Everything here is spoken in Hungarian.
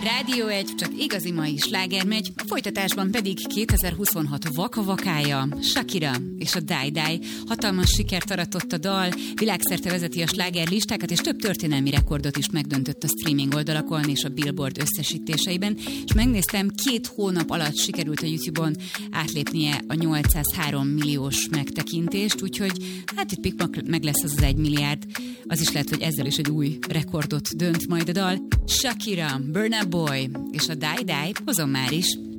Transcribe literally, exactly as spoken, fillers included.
Rádió egy, csak igazi mai sláger megy, a folytatásban pedig kétezer-huszonhat vaka-vakája, Shakira és a Die Die. Hatalmas sikert aratott a dal, világszerte vezeti a slágerlistákat, és több történelmi rekordot is megdöntött a streaming oldalakon és a Billboard összesítéseiben, és megnéztem, két hónap alatt sikerült a YouTube-on átlépnie a nyolcszázhárom milliós megtekintést, úgyhogy hát itt pikmak meg lesz az az egy milliárd. Az is lehet, hogy ezzel is egy új rekordot dönt majd a dal. Shakira, Burna Boy és a Die Die, hozom már is.